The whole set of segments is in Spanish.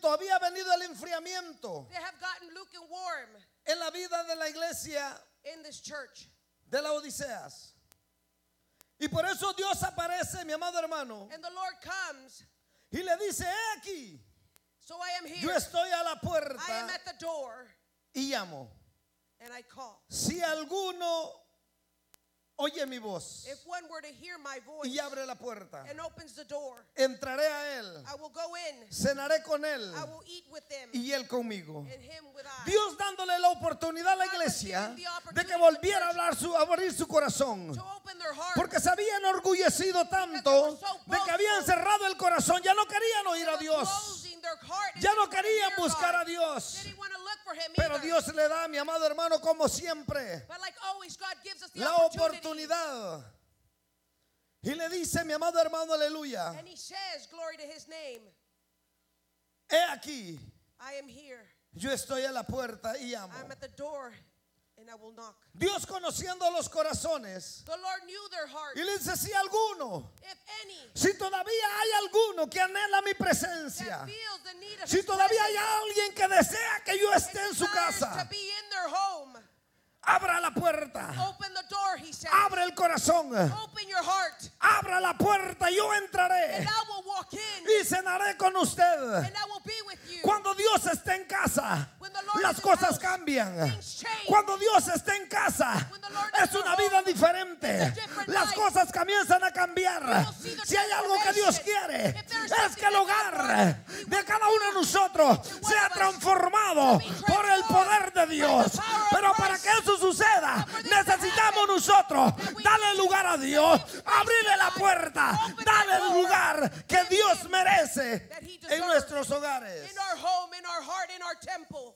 cuando había venido el enfriamiento They have gotten lukewarm en la vida de la iglesia in this church. de la Odiseas. Y por eso Dios aparece, mi amado hermano, And the Lord comes. y le dice: he aquí, So I am yo here. estoy a la I am puerta at the door y llamo. and I call. Si alguno oye mi voz If one were to hear my voice y abre la puerta, and opens the door, entraré a él, I will go in. cenaré con él I will eat with him y él conmigo. and him with I. Dios dándole la oportunidad a la iglesia de que volviera a abrir su corazón, To open their heart. porque se había enorgullecido tanto de que habían cerrado el corazón. Ya no querían oír a They were Dios, closing their heart and ya they no didn't wanna querían hear buscar God. a Dios. They didn't want to look for him Pero either. Dios le da, mi amado hermano, como siempre, But like always, God gives us the la opportunity. oportunidad. Y le dice, mi amado hermano, aleluya: And he says, glory to his name. he aquí, I am here. yo estoy a la puerta y llamo. I'm at the door and I will knock. Dios, conociendo los corazones, The Lord knew their heart. y le dice: si alguno, If any si todavía hay alguno que anhela mi presencia, that feels the need of si his todavía hay presence alguien que desea que yo esté en su desires casa, to be in their home, abra la puerta, open the door, he says. abre el corazón, Open your heart abra la puerta, yo entraré and I will walk in y cenaré con usted. and I will be with you. Cuando Dios está en casa, When the Lord las is in cosas house, cambian. things change. Cuando Dios está en casa, When the Lord es is in una our vida home, diferente. it's a different Las life. cosas comienzan a cambiar. You will see the Si hay algo que Dios transformation. quiere, If there is es something que el that God hogar wants, He de wants cada uno de nosotros one sea of us transformado to be por el poder de by Dios. the power of Pero para Christ. que eso suceda, But for this to necesitamos happen, nosotros that we darle need to lugar a Dios, give space abrirle to la God, puerta, open darle that el door, lugar que give Dios Him merece that He en deserves. nuestros hogares. In our home, in our heart, in our temple.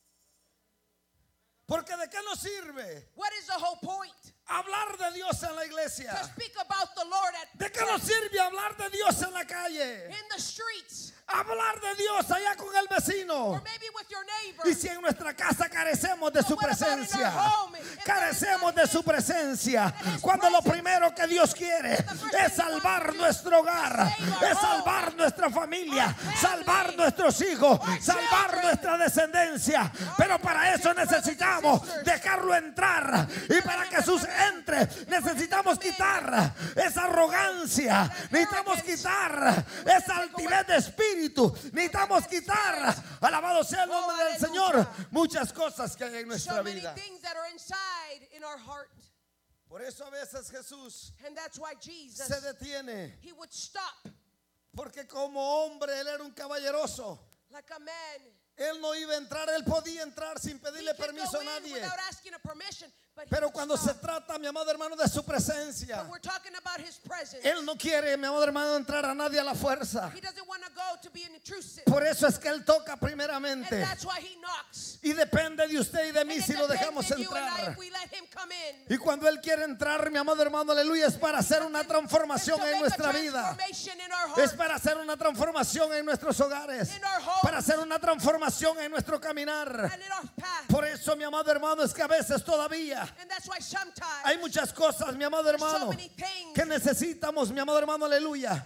Porque ¿de qué nos sirve What is the whole point? hablar de Dios en la To iglesia? speak about the Lord ¿De qué nos sirve hablar de Dios en la calle? in the streets, Hablar de Dios allá con el vecino. or maybe with your neighbor. Y si en nuestra casa carecemos de su But what about in presencia, our home? If carecemos there de is su presencia, His cuando lo presence, primero que Dios quiere the first es thing He wants salvar to do nuestro hogar, is save our es salvar home, nuestra familia, our family, salvar nuestros hijos, our salvar children, nuestra descendencia. Pero para eso brothers and necesitamos sisters. dejarlo entrar, y para que Jesús entre necesitamos quitar esa arrogancia, necesitamos quitar esa altivez de espíritu, necesitamos quitar, alabado sea el nombre del Señor, muchas cosas que hay en nuestra so many vida. things that are inside in our heart. Por eso a veces Jesús And that's why Jesus, se detiene, He would stop porque como hombre él era un caballeroso. like a man. Él no iba a entrar, él podía entrar sin He pedirle could permiso go a in nadie. without asking a permission, but he Pero would cuando se stop. trata, mi amado hermano, de su presencia, But we're talking about His presence. él no quiere, mi amado hermano, entrar a nadie a la fuerza. He doesn't want to go to be an intrusive. Por eso es que él toca And primeramente. that's why He knocks. Y depende de usted y de And mí it si lo depends dejamos on you and I entrar. if we let Him come in. Y cuando él quiere entrar, mi amado hermano, aleluya, es para hacer una transformación It's to en make a nuestra vida. transformation in our Es heart, para hacer una transformación en nuestros hogares. in our homes, Para hacer una transformación en nuestro caminar. and in our path. Por eso, mi amado hermano, es que a veces todavía And that's why sometimes hay muchas cosas, mi amado there's so hermano, many things que necesitamos, mi amado hermano, aleluya,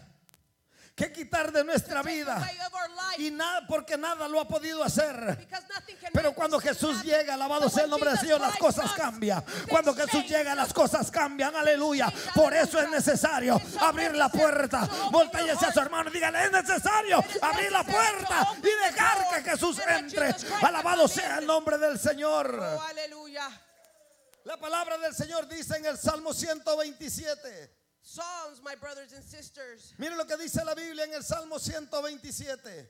que quitar de nuestra to take vida. away of our life, Y nada, porque nada lo ha podido hacer. because nothing can Pero make cuando this thing Jesús happen. llega, alabado But sea el when nombre del Jesus Señor, las Christ cosas comes, cambian. things Cuando Jesús change. llega, las cosas cambian. Aleluya. Por eso es necesario abrir la puerta. Voltéese a su hermano y dígale: es necesario abrir la puerta y dejar que Jesús entre. Alabado sea el nombre del Señor. Oh, aleluya. La palabra del Señor dice en el Salmo 127. Psalms, my brothers and sisters, Mire lo que dice la Biblia en el Salmo 127.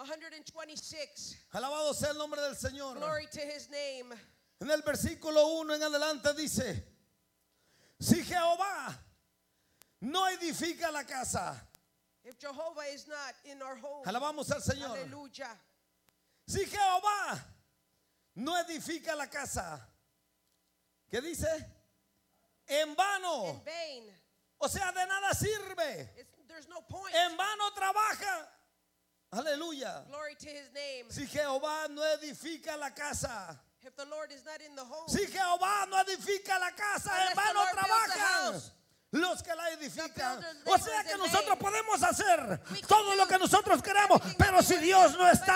126. Alabado sea el nombre del Señor. Glory to His name. En el versículo 1 en adelante dice: si Jehová no edifica la casa. If Jehovah is not in our home, Alabamos al Señor. hallelujah. Si Jehová no edifica la casa, ¿qué dice? En vano. In vain. O sea, de nada sirve. There's no point. En vano trabaja. Aleluya. Glory to His name. Si Jehová no edifica la casa. If the Lord is not in the home, Si Jehová no edifica la casa, Unless en the vano Lord builds the trabajan house, los que la edifican. builders O sea labors que in nosotros vain. podemos hacer We can todo lo do que nosotros queramos, everything pero that si we Dios want, no está